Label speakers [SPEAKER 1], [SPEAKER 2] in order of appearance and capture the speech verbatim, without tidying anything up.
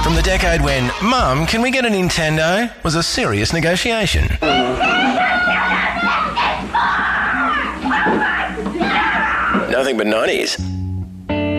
[SPEAKER 1] From the decade when, Mum, can we get a Nintendo? Was a serious negotiation. Nothing but nineties.